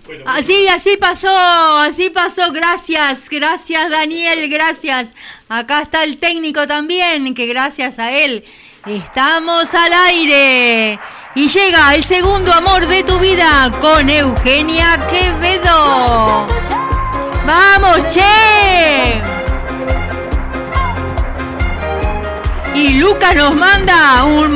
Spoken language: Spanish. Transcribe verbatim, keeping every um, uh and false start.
Bueno, así, así pasó, así pasó. Gracias, gracias Daniel, gracias. Acá está el técnico también, que gracias a él estamos al aire. Y llega el segundo amor de tu vida con Eugenia Quevedo. ¡Vamos, che! Y Luca nos manda un